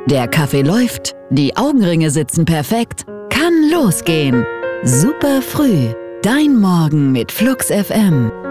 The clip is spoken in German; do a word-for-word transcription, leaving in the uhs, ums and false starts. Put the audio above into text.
Der Kaffee läuft, die Augenringe sitzen perfekt. Kann losgehen. Super früh. Dein Morgen mit Flux F M.